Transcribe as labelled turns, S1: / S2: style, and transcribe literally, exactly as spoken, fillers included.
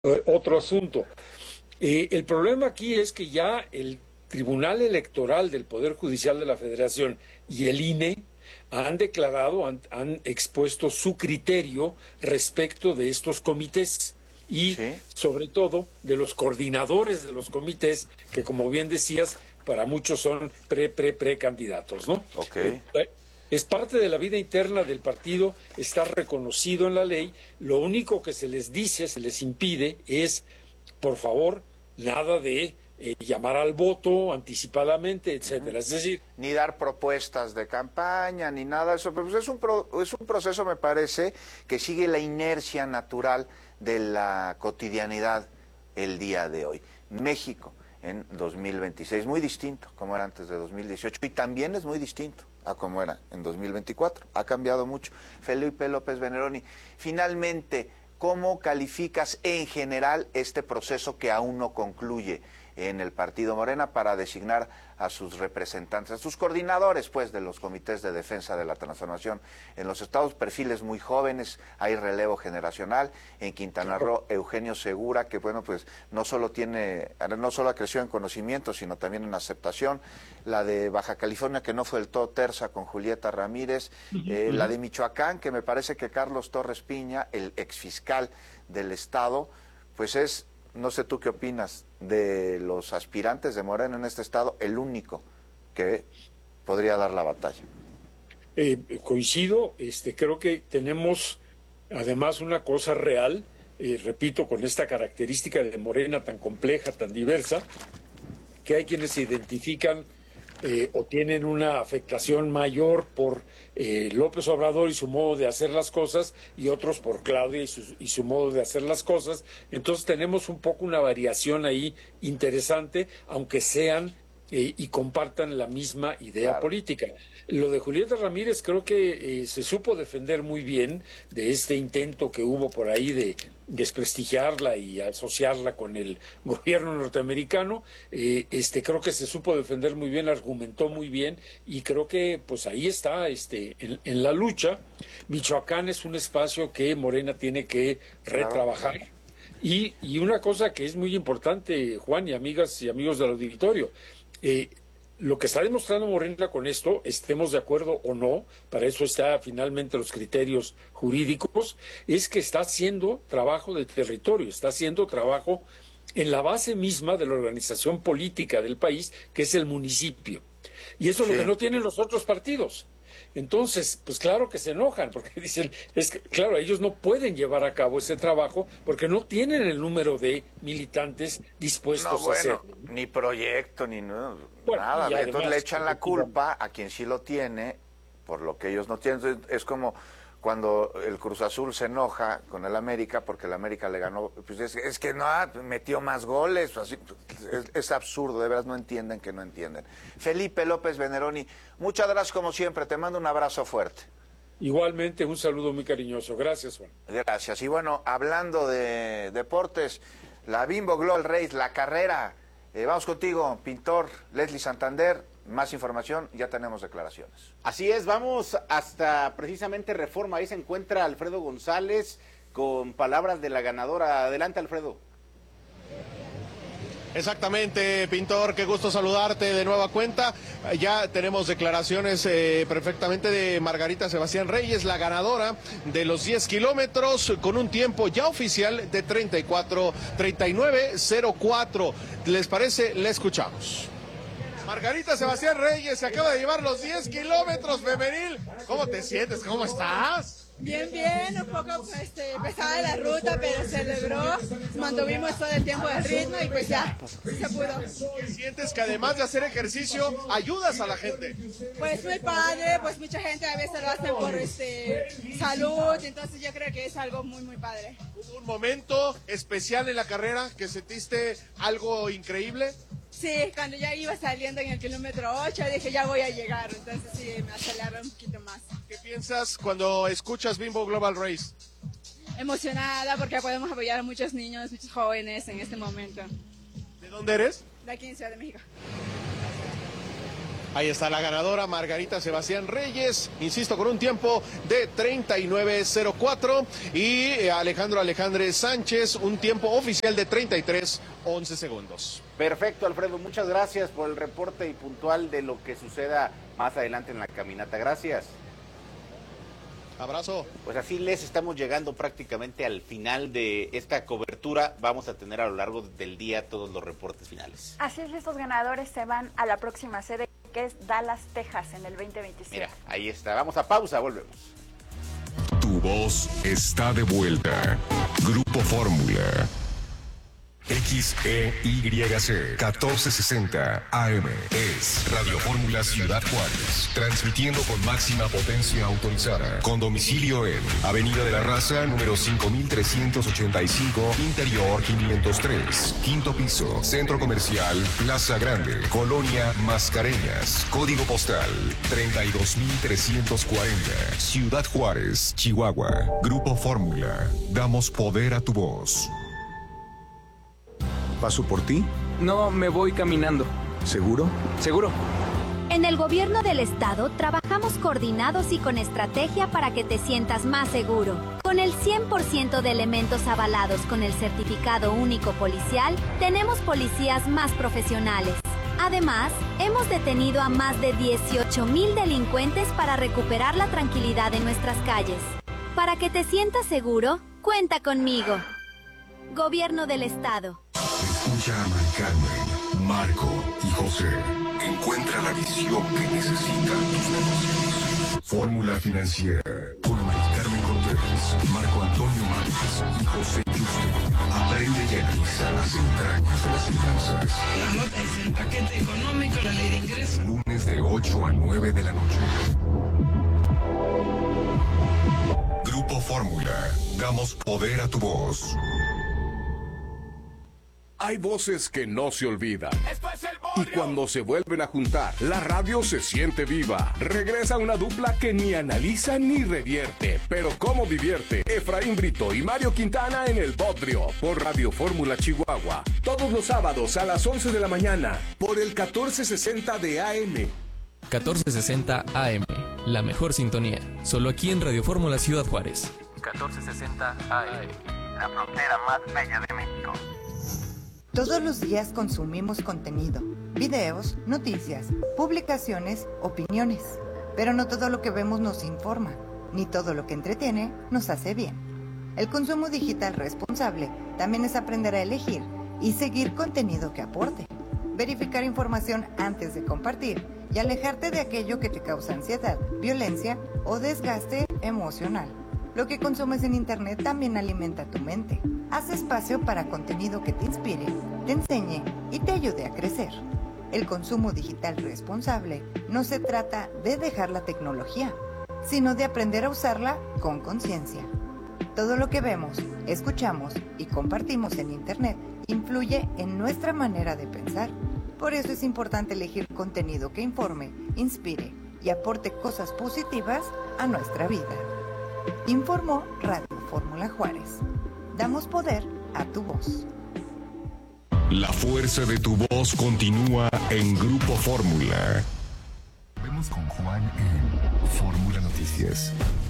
S1: eh, otro asunto. Eh, el problema aquí es que ya el Tribunal Electoral del Poder Judicial de la Federación y el I N E han declarado, han, han expuesto su criterio respecto de estos comités y
S2: Sí,
S1: sobre todo de los coordinadores de los comités, que como bien decías, para muchos son pre, pre, pre candidatos, ¿no?
S2: ok.
S1: Eh, eh, es parte de la vida interna del partido, está reconocido en la ley. Lo único que se les dice, se les impide es, por favor, nada de eh, llamar al voto anticipadamente, etcétera. Es decir,
S2: Ni dar propuestas de campaña, ni nada de eso. Pero pues es un, pro- es un proceso, me parece, que sigue la inercia natural de la cotidianidad el día de hoy. México en dos mil veintiséis, muy distinto como era antes de dos mil dieciocho, y también es muy distinto a como era en dos mil veinticuatro. Ha cambiado mucho. Felipe López Veneroni, finalmente, ¿cómo calificas en general este proceso que aún no concluye en el partido Morena para designar a sus representantes, a sus coordinadores, pues, de los comités de defensa de la transformación en los estados? Perfiles muy jóvenes, hay relevo generacional. En Quintana Roo, Eugenio Segura, que bueno, pues no solo tiene, no solo creció en conocimiento, sino también en aceptación. La de Baja California, que no fue del todo tersa, con Julieta Ramírez. Eh, la de Michoacán, que me parece que Carlos Torres Piña, el exfiscal del estado, pues es, no sé tú qué opinas, de los aspirantes de Morena en este estado, el único que podría dar la batalla.
S1: eh, coincido, este, creo que tenemos además una cosa real, eh, repito, con esta característica de Morena tan compleja, tan diversa, que hay quienes se identifican eh, o tienen una afectación mayor por eh, López Obrador y su modo de hacer las cosas, y otros por Claudia y su, y su modo de hacer las cosas. Entonces tenemos un poco una variación ahí interesante, aunque sean eh, y compartan la misma idea
S2: Claro.
S1: política. Lo de Julieta Ramírez creo que eh, se supo defender muy bien de este intento que hubo por ahí de desprestigiarla y asociarla con el gobierno norteamericano. Eh, este creo que se supo defender muy bien, argumentó muy bien, y creo que pues ahí está este en, en la lucha. Michoacán es un espacio que Morena tiene que
S2: Claro.
S1: retrabajar. Y, y una cosa que es muy importante, Juan y amigas y amigos del auditorio, eh, lo que está demostrando Morena con esto, estemos de acuerdo o no, para eso está finalmente los criterios jurídicos, es que está haciendo trabajo de territorio, está haciendo trabajo en la base misma de la organización política del país, que es el municipio. Y eso es lo que
S2: Sí.
S1: no tienen los otros partidos. Entonces, pues claro que se enojan, porque dicen, es que, claro, ellos no pueden llevar a cabo ese trabajo porque no tienen el número de militantes
S2: No,
S1: dispuestos a
S2: bueno,
S1: hacerlo.
S2: ni proyecto, ni no-
S1: Bueno,
S2: nada.
S1: y
S2: Entonces le
S1: además,
S2: echan la
S1: efectivamente,
S2: culpa a quien sí lo tiene por lo que ellos no tienen. Entonces, es como cuando el Cruz Azul se enoja con el América porque el América le ganó. Pues es, es que no, metió más goles. Así, es, es absurdo, de veras no entienden que no entienden. Felipe López Veneroni, muchas gracias como siempre. Te mando un abrazo fuerte.
S1: igualmente un saludo muy cariñoso. Gracias, Juan.
S2: Gracias. Y bueno, hablando de deportes, la Bimbo Global Race, la carrera. Eh, vamos contigo, pintor Leslie Santander. Más información, ya tenemos declaraciones.
S3: Así es, vamos hasta precisamente Reforma. Ahí se encuentra Alfredo González con palabras de la ganadora. Adelante, Alfredo.
S4: Exactamente, pintor, qué gusto saludarte de nueva cuenta. Ya tenemos declaraciones eh, perfectamente de Margarita Sebastián Reyes, la ganadora de los diez kilómetros, con un tiempo ya oficial de treinta y cuatro, treinta y nueve cero cuatro. ¿Les parece? Le escuchamos. Margarita Sebastián Reyes se acaba de llevar los diez kilómetros femenil. ¿Cómo te sientes? ¿Cómo estás?
S5: Bien, bien, un poco este, pesada la ruta, pero se logró, mantuvimos todo el tiempo de ritmo y pues ya, se pudo.
S4: ¿Sientes que además de hacer ejercicio, ayudas a la gente?
S5: Pues muy padre, pues mucha gente a veces lo hace por este, salud, entonces yo creo que es algo muy, muy padre.
S4: ¿Hubo un momento especial en la carrera que sentiste algo increíble?
S5: Sí, cuando ya iba saliendo en el kilómetro ocho dije ya voy a llegar, entonces sí, me aceleré un poquito más.
S4: ¿Qué piensas cuando escuchas Bimbo Global Race?
S5: Emocionada porque podemos apoyar a muchos niños, muchos jóvenes en este momento.
S4: ¿De dónde eres?
S5: De aquí en Ciudad de México.
S4: Ahí está la ganadora, Margarita Sebastián Reyes, insisto, con un tiempo de treinta y nueve cero cuatro, y Alejandro Alejandre Sánchez, un tiempo oficial de treinta y tres once segundos.
S3: Perfecto, Alfredo, muchas gracias por el reporte y puntual de lo que suceda más adelante en la caminata. Gracias.
S4: Abrazo.
S3: Pues así les estamos llegando prácticamente al final de esta cobertura. Vamos a tener a lo largo del día todos los reportes finales.
S6: Así es, estos ganadores se van a la próxima sede, que es Dallas, Texas, en el veinte veintisiete.
S3: Mira, ahí está. Vamos a pausa, volvemos.
S7: Tu voz está de vuelta. Grupo Fórmula. X E Y C catorce sesenta A M es Radio Fórmula Ciudad Juárez, transmitiendo con máxima potencia autorizada, con domicilio en Avenida de la Raza, número cinco mil trescientos ochenta y cinco, Interior quinientos tres, quinto piso, Centro Comercial Plaza Grande, Colonia Mascareñas, código postal treinta y dos mil trescientos cuarenta, Ciudad Juárez, Chihuahua. Grupo Fórmula, damos poder a tu voz.
S8: ¿Paso por ti?
S9: No, me voy caminando.
S8: ¿Seguro?
S9: ¿Seguro?
S10: En el gobierno del estado trabajamos coordinados y con estrategia para que te sientas más seguro. Con el cien por ciento de elementos avalados con el certificado único policial, tenemos policías más profesionales. Además, hemos detenido a más de dieciocho mil delincuentes para recuperar la tranquilidad en nuestras calles. Para que te sientas seguro, cuenta conmigo. Gobierno del estado.
S7: Escucha a Mari Carmen, Marco y José. Encuentra la visión que necesitan tus negocios. Fórmula Financiera con Mari Carmen Cortés, Marco Antonio Márquez y José Justo. Aprende y analiza las entrañas de las finanzas.
S11: La nota es el paquete económico, la ley de ingresos.
S7: Lunes de ocho a nueve de la noche. Grupo Fórmula. Damos poder a tu voz.
S12: Hay voces que no se olvidan. Y cuando se vuelven a juntar, la radio se siente viva. Regresa una dupla que ni analiza ni revierte, pero cómo divierte. Efraín Brito y Mario Quintana en El Bodrio, por Radio Fórmula Chihuahua. Todos los sábados a las once de la mañana, por el catorce sesenta de A M.
S13: catorce sesenta A M, la mejor sintonía. Solo aquí en Radio Fórmula Ciudad Juárez.
S14: catorce sesenta A M, la frontera más bella de México.
S15: Todos los días consumimos contenido, videos, noticias, publicaciones, opiniones. Pero no todo lo que vemos nos informa, ni todo lo que entretiene nos hace bien. El consumo digital responsable también es aprender a elegir y seguir contenido que aporte. Verificar información antes de compartir y alejarte de aquello que te causa ansiedad, violencia o desgaste emocional. Lo que consumes en internet también alimenta tu mente. Haz espacio para contenido que te inspire, te enseñe y te ayude a crecer. El consumo digital responsable no se trata de dejar la tecnología, sino de aprender a usarla con conciencia. Todo lo que vemos, escuchamos y compartimos en internet influye en nuestra manera de pensar. Por eso es importante elegir contenido que informe, inspire y aporte cosas positivas a nuestra vida. Informó Radio Fórmula Juárez. Damos poder a tu voz.
S7: La fuerza de tu voz continúa en Grupo Fórmula. Vemos con Juan en Fórmula Noticias.